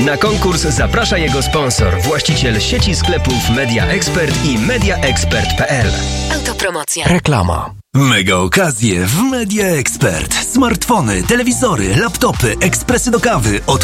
Na konkurs zaprasza jego sponsor, właściciel sieci sklepów Media Expert i mediaexpert.pl. Autopromocja. Reklama. Mega okazje w Media Expert. Smartfony, telewizory, laptopy, ekspresy do kawy od